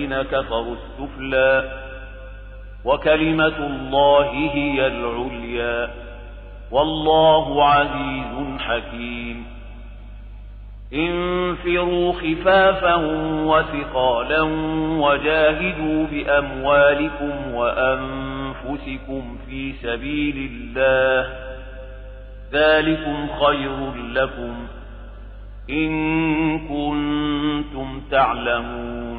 والذين كفروا السفلى وكلمة الله هي العليا والله عزيز حكيم انفروا خفافا وثقالا وجاهدوا بأموالكم وأنفسكم في سبيل الله ذلكم خير لكم إن كنتم تعلمون